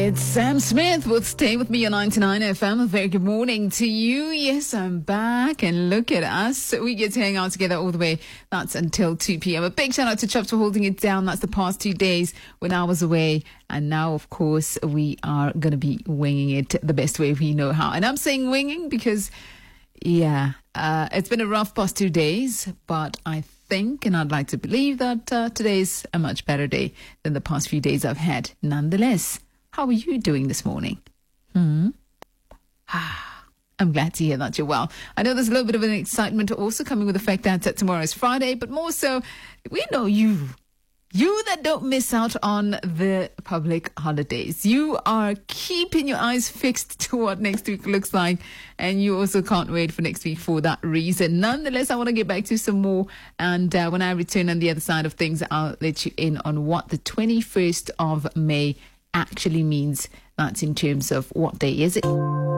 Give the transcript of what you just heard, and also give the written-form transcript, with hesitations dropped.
It's Sam Smith with Stay With Me on 99 FM. A very good morning to you. Yes, I'm back, and look at us. We get to hang out together all the way. That's until 2 p.m. A big shout out to Chubbs for holding it down. That's the past 2 days when I was away. And now, of course, we are going to be winging it the best way we know how. And I'm saying winging because, it's been a rough past 2 days, but I think, and I'd like to believe that today's a much better day than the past few days I've had. Nonetheless, how are you doing this morning? I'm glad to hear that you're well. I know there's a little bit of an excitement also coming with the fact that tomorrow is Friday, but more so, we know you that don't miss out on the public holidays. You are keeping your eyes fixed to what next week looks like, and you also can't wait for next week for that reason. Nonetheless, I want to get back to some more, and when I return on the other side of things, I'll let you in on what the 21st of May actually means. That's in terms of what day is it.